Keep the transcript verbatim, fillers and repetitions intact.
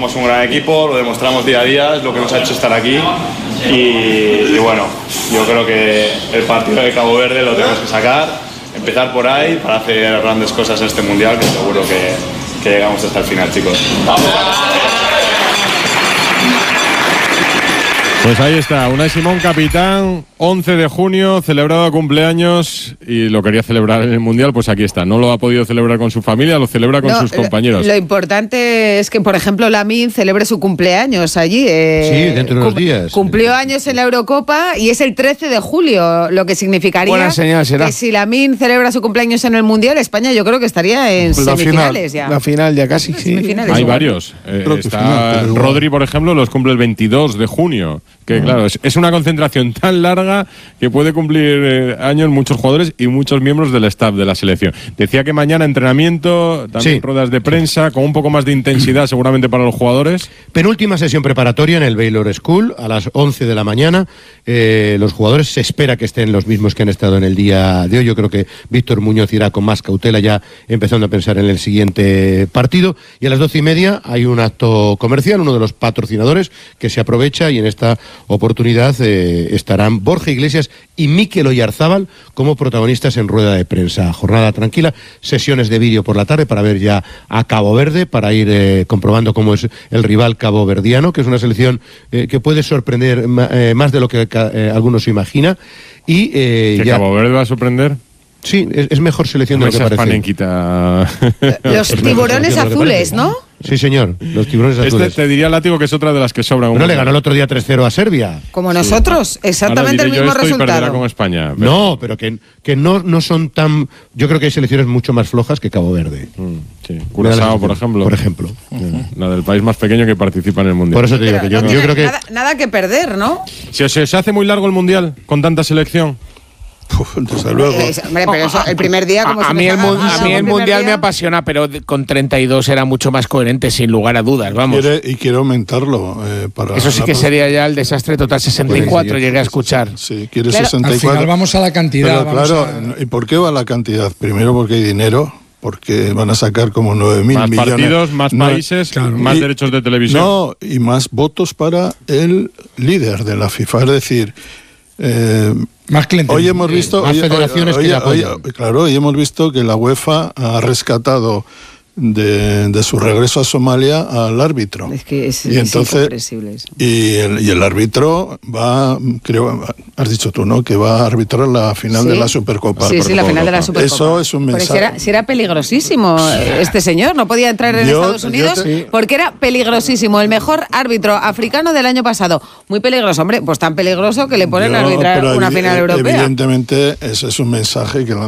somos un gran equipo, lo demostramos día a día, es lo que nos ha hecho estar aquí y, y bueno, yo creo que el partido de Cabo Verde lo tenemos que sacar, empezar por ahí para hacer grandes cosas en este Mundial, que seguro que, que llegamos hasta el final, chicos. ¡Vamos! Pues ahí está, Unai Simón, capitán, once de junio, celebrado cumpleaños y lo quería celebrar en el Mundial, pues aquí está. No lo ha podido celebrar con su familia, lo celebra con no, sus compañeros. Lo, lo importante es que, por ejemplo, Lamine celebre su cumpleaños allí. Eh, sí, dentro de unos días. Cumplió años en la Eurocopa y es el trece de julio, lo que significaría Buena señal será. que si Lamine celebra su cumpleaños en el Mundial, España yo creo que estaría en la semifinales final, ya. La final ya casi, sí. Semifinales Hay igual. varios. Eh, está final, pero Rodri, por ejemplo, los cumple el veintidós de junio. Que claro, es, es una concentración tan larga que puede cumplir eh, años muchos jugadores y muchos miembros del staff de la selección. Decía que mañana entrenamiento, también Sí. ruedas de prensa, con un poco más de intensidad seguramente para los jugadores. Penúltima sesión preparatoria en el Baylor School a las once de la mañana. Eh, los jugadores se espera que estén los mismos que han estado en el día de hoy. Yo creo que Víctor Muñoz irá con más cautela ya empezando a pensar en el siguiente partido. Y a las doce y media hay un acto comercial, uno de los patrocinadores que se aprovecha y en esta oportunidad eh, estarán Borja Iglesias y Mikel Oyarzábal como protagonistas en rueda de prensa. Jornada tranquila, sesiones de vídeo por la tarde para ver ya a Cabo Verde, para ir eh, comprobando cómo es el rival caboverdiano, que es una selección eh, que puede sorprender eh, más de lo que eh, algunos se imagina. Y eh, ¿Que ya... Cabo Verde va a sorprender? Sí, es, es mejor selección de lo que Esa parece. panenquita. Los tiburones azules, ¿no? Sí, señor, los tiburones Este azules. te diría, Látigo, que es otra de las que sobran. Bueno, le ganó el otro día tres cero a Serbia. Como nosotros, exactamente el mismo yo esto y perderá resultado. con España. Pero... No, pero que, que no, no son tan... Yo creo que hay selecciones mucho más flojas que Cabo Verde. Mm, sí. Curazao, por ejemplo. Por ejemplo. Sí. La del país más pequeño que participa en el Mundial. Por eso te digo Pero que yo, no yo tiene creo que... nada, nada que perder, ¿no? ¿Se os, se os hace muy largo el Mundial con tanta selección? Uf, desde luego. Eh, hombre, pero eso, el primer día, como A, se a me mí el, está mu- dando a mí el primer Mundial día. me apasiona, pero de- con treinta y dos era mucho más coherente, sin lugar a dudas, vamos. Quiere, y quiere aumentarlo. Eh, para Eso sí la que pro- sería ya el desastre total. sesenta y cuatro llegué a escuchar. Sí, quiere Claro. sesenta y Al cuatro. final vamos a la cantidad. Pero vamos claro, a- ¿y por qué va la cantidad? Primero porque hay dinero, porque van a sacar como nueve mil Más millones. partidos, más No, países, claro. más y- derechos de televisión. No, y más votos para el líder de la FIFA. Es decir, eh, Más clientes. hoy hemos visto, más hoy- federaciones hoy- que le hoy- apoyan. claro, hoy hemos visto que la UEFA ha rescatado de, de su regreso a Somalia al árbitro. Es que es, Y es entonces- incomprensible eso. Y el, y el árbitro va, creo, has dicho tú, ¿no? Que va a arbitrar la final Sí. de la Supercopa. Sí, sí, la final de la Supercopa. Eso es un Pero mensaje. si era, si era peligrosísimo este señor, no podía entrar en Yo- Estados yo Unidos te- porque era peligrosísimo. El mejor árbitro africano del año pasado. Muy peligroso, hombre, pues tan peligroso que le ponen a Yo, arbitrar pero una evi- final europea. Evidentemente, ese es un mensaje que